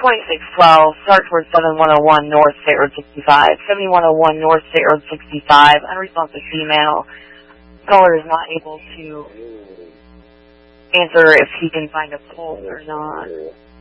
2612, start towards 7101 North State Road 65. 7101 North State Road 65, unresponsive female. Caller is not able to answer if he can find a pulse or not.